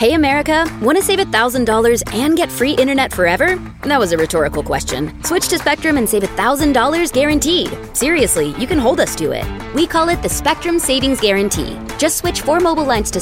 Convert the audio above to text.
Hey America, want to save $1,000 and get free internet forever? That was a rhetorical question. Switch to Spectrum and save $1,000 guaranteed. Seriously, you can hold us to it. We call it the Spectrum Savings Guarantee. Just switch 4 mobile lines to